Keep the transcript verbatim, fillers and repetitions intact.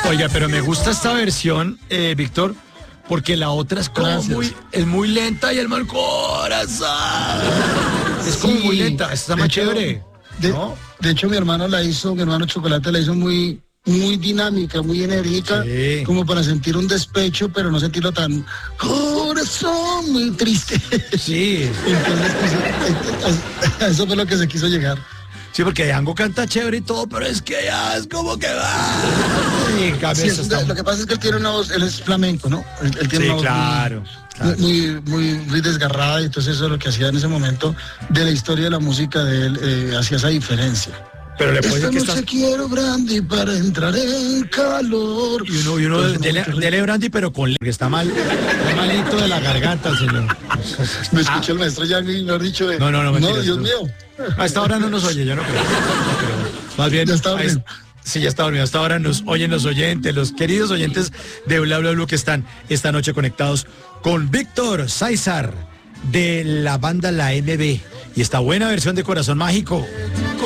Oiga, pero me gusta esta versión, eh, Víctor, porque la otra es como Gracias. muy, es muy lenta y el mal corazón. Es como Sí, muy lenta, esta está de más hecho, chévere. De, ¿No? de hecho, mi hermano la hizo, mi hermano Chocolate la hizo muy, muy dinámica, muy enérgica, Sí. como para sentir un despecho, pero no sentirlo tan corazón, muy triste. Sí, Entonces, pues, a- a- a eso fue lo que se quiso llegar. sí, porque Django canta chévere y todo, pero es que ya es como que va. Y en cambio Sí, esto es- está- lo que pasa es que él tiene una voz, él es flamenco, ¿no? Él, él tiene Sí, una voz claro, muy, claro. muy, muy, muy desgarrada, y entonces eso es lo que hacía en ese momento de la historia de la música de él, eh, hacía esa diferencia. Pero le puedo Esta decir que noche está... quiero brandy para entrar en calor. Y uno, y uno Entonces, dele, no, dele brandy, pero con... le- que está mal, está malito de la garganta el señor. Me escuché el maestro ya y lo ha dicho de... No, no, no, mentiras, Dios no. mío. A esta hora no nos oye, yo no creo. No creo. Más bien, Ya está a dormido. es- sí, ya está dormido. Hasta ahora nos oyen los oyentes, los queridos oyentes de Bla Bla Bla que están esta noche conectados con Víctor Sáizar de la banda La M B y esta buena versión de Corazón Mágico.